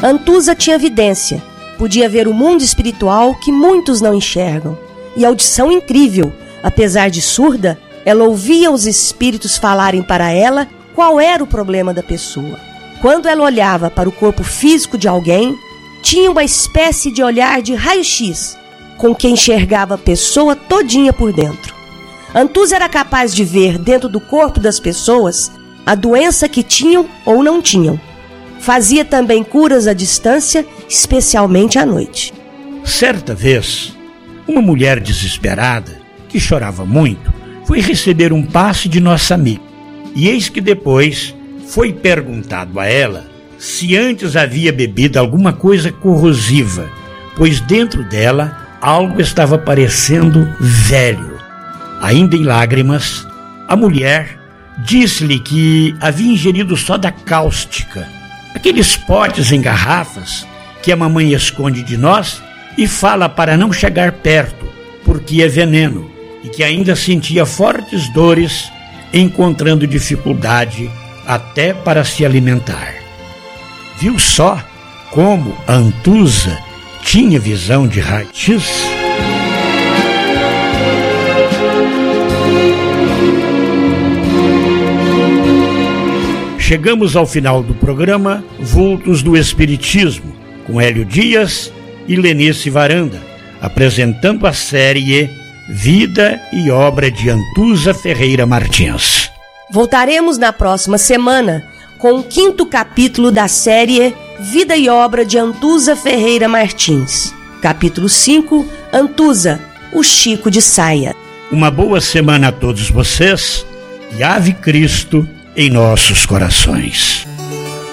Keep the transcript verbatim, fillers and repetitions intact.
Antusa tinha vidência, podia ver o mundo espiritual que muitos não enxergam. E audição incrível, apesar de surda, ela ouvia os espíritos falarem para ela qual era o problema da pessoa. Quando ela olhava para o corpo físico de alguém, tinha uma espécie de olhar de raio-x, com que enxergava a pessoa todinha por dentro. Antusa era capaz de ver dentro do corpo das pessoas a doença que tinham ou não tinham. Fazia também curas à distância, especialmente à noite. Certa vez, uma mulher desesperada, que chorava muito, foi receber um passe de nossa amiga. E eis que depois foi perguntado a ela se antes havia bebido alguma coisa corrosiva, pois dentro dela algo estava parecendo velho. Ainda em lágrimas, a mulher disse-lhe que havia ingerido soda cáustica, aqueles potes em garrafas que a mamãe esconde de nós e fala para não chegar perto, porque é veneno, e que ainda sentia fortes dores, encontrando dificuldade até para se alimentar. Viu só como a Antusa tinha visão de raio-x? Chegamos ao final do programa Vultos do Espiritismo, com Hélio Dias e Lenice Varanda, apresentando a série Vida e Obra de Antusa Ferreira Martins. Voltaremos na próxima semana com o quinto capítulo da série Vida e Obra de Antusa Ferreira Martins. Capítulo cinco, Antusa, o Chico de Saia. Uma boa semana a todos vocês e Ave Cristo em nossos corações.